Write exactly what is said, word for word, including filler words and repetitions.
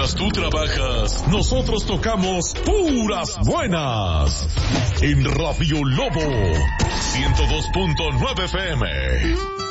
Mientras tú trabajas, nosotros tocamos puras buenas. En Radio Lobo, ciento dos punto nueve F M.